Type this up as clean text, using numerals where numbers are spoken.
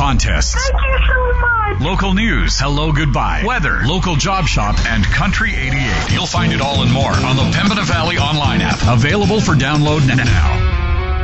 contests. Thank you so much. Local news, hello, goodbye, weather, local job shop, and Country 88. You'll find it all and more on the Pembina Valley online app. Available for download now.